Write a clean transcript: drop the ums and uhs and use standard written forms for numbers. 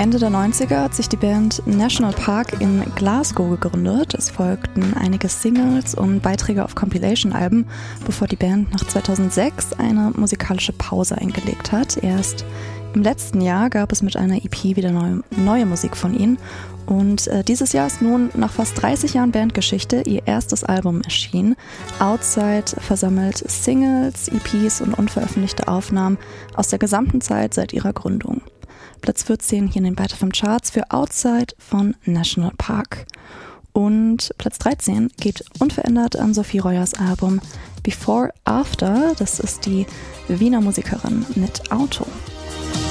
Ende der 90er hat sich die Band National Park in Glasgow gegründet. Es folgten einige Singles und Beiträge auf Compilation-Alben, bevor die Band nach 2006 eine musikalische Pause eingelegt hat. Erst im letzten Jahr gab es mit einer EP wieder neue Musik von ihnen. Und dieses Jahr ist nun nach fast 30 Jahren Bandgeschichte ihr erstes Album erschienen. Outside versammelt Singles, EPs und unveröffentlichte Aufnahmen aus der gesamten Zeit seit ihrer Gründung. Platz 14 hier in den Byte FM Charts für Outside von National Park. Und Platz 13 geht unverändert an Sophie Royers Album Before After. Das ist die Wiener Musikerin mit Auto.